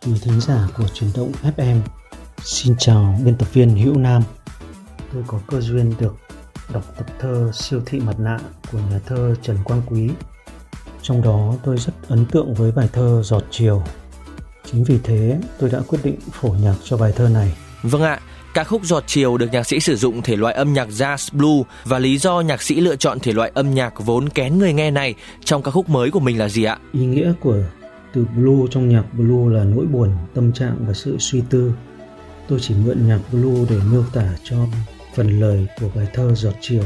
quý thính giả của Chuyển động FM. Xin chào biên tập viên Hữu Nam. Tôi có cơ duyên được đọc tập thơ Siêu thị mặt nạ của nhà thơ Trần Quang Quý. Trong đó tôi rất ấn tượng với bài thơ Giọt chiều. Chính vì thế tôi đã quyết định phổ nhạc cho bài thơ này. Vâng ạ, ca khúc Giọt chiều được nhạc sĩ sử dụng thể loại âm nhạc jazz blue, và lý do nhạc sĩ lựa chọn thể loại âm nhạc vốn kén người nghe này trong ca khúc mới của mình là gì ạ? Ý nghĩa của từ blue trong nhạc blue là nỗi buồn, tâm trạng và sự suy tư. Tôi chỉ mượn nhạc blue để miêu tả cho phần lời của bài thơ Giọt chiều.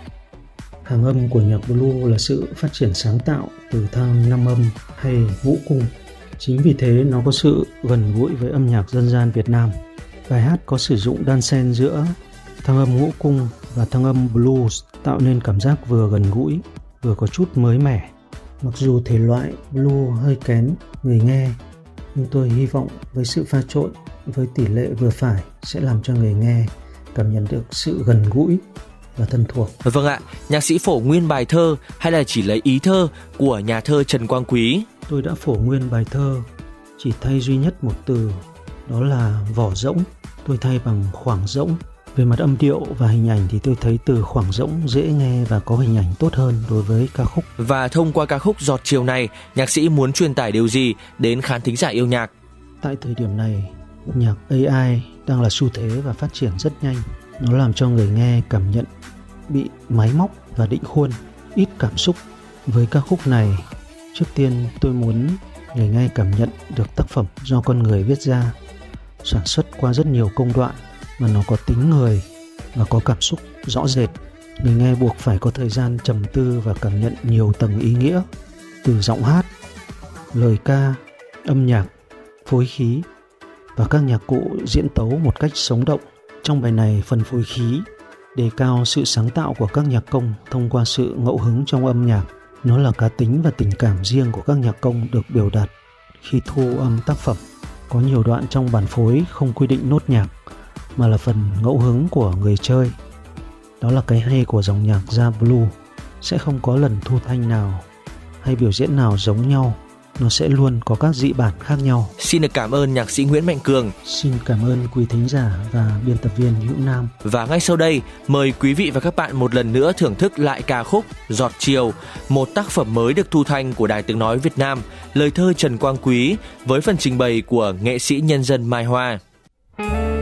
Hàng âm của nhạc blue là sự phát triển sáng tạo từ thang năm âm hay ngũ cung. Chính vì thế nó có sự gần gũi với âm nhạc dân gian Việt Nam. Bài hát có sử dụng đan xen giữa thăng âm ngũ cung và thăng âm blues, tạo nên cảm giác vừa gần gũi, vừa có chút mới mẻ. Mặc dù thể loại blue hơi kén người nghe, nhưng tôi hy vọng với sự pha trộn với tỷ lệ vừa phải sẽ làm cho người nghe cảm nhận được sự gần gũi và thân thuộc. Vâng ạ, nhạc sĩ phổ nguyên bài thơ hay là chỉ lấy ý thơ của nhà thơ Trần Quang Quý? Tôi đã phổ nguyên bài thơ, chỉ thay duy nhất một từ, đó là vỏ rỗng. Tôi thay bằng khoảng rỗng. Về mặt âm điệu và hình ảnh thì tôi thấy từ khoảng rỗng dễ nghe và có hình ảnh tốt hơn đối với ca khúc. Và thông qua ca khúc Giọt chiều này, nhạc sĩ muốn truyền tải điều gì đến khán thính giả yêu nhạc? Tại thời điểm này, nhạc AI đang là xu thế và phát triển rất nhanh. Nó làm cho người nghe cảm nhận bị máy móc và định khuôn, ít cảm xúc. Với ca khúc này, trước tiên tôi muốn người nghe cảm nhận được tác phẩm do con người viết ra, sản xuất qua rất nhiều công đoạn mà nó có tính người và có cảm xúc rõ rệt. Người nghe buộc phải có thời gian trầm tư và cảm nhận nhiều tầng ý nghĩa, từ giọng hát, lời ca, âm nhạc, phối khí và các nhạc cụ diễn tấu một cách sống động. Trong bài này, phần phối khí đề cao sự sáng tạo của các nhạc công thông qua sự ngẫu hứng trong âm nhạc. Nó là cá tính và tình cảm riêng của các nhạc công được biểu đạt khi thu âm tác phẩm. Có nhiều đoạn trong bản phối không quy định nốt nhạc mà là phần ngẫu hứng của người chơi. Đó là cái hay của dòng nhạc jazz blue. Sẽ không có lần thu thanh nào hay biểu diễn nào giống nhau. Nó sẽ luôn có các dị bản khác nhau. Xin được cảm ơn nhạc sĩ Nguyễn Mạnh Cường. Xin cảm ơn quý thính giả và biên tập viên Hữu Nam. Và ngay sau đây, mời quý vị và các bạn một lần nữa thưởng thức lại ca khúc Giọt chiều, một tác phẩm mới được thu thanh của Đài Tiếng nói Việt Nam, lời thơ Trần Quang Quý với phần trình bày của nghệ sĩ nhân dân Mai Hoa.